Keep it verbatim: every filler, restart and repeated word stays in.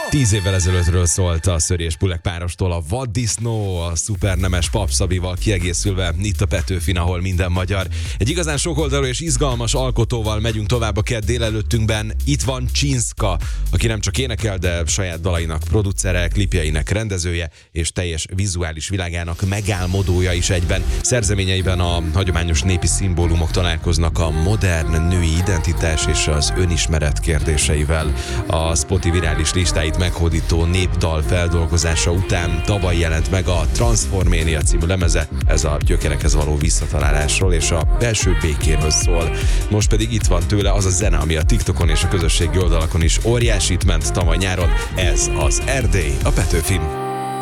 Tíz évvel ezelőttről szólt a Szöri és Pulek párostól a Vaddisznó, a szupernemes Pap Szabival kiegészülve itt a Petőfin, ahol minden magyar. Egy igazán sokoldalú és izgalmas alkotóval megyünk tovább a kedd délelőttünkben. Itt van Csinszka, aki nem csak énekel, de saját dalainak producere, klipjeinek rendezője és teljes vizuális világának megálmodója is egyben. Szerzeményeiben a hagyományos népi szimbólumok találkoznak a modern női identitás és az önismeret kérdéseivel. A Spotify virális listáit meghódító népdal feldolgozása után tavaly jelent meg a Transforménia című lemeze. Ez a gyökerekhez való visszatalálásról és a belső békéről szól. Most pedig itt van tőle az a zene, ami a TikTokon és a közösségi oldalakon is óriásit ment tavaly nyáron. Ez az Erdély, a Petőfin.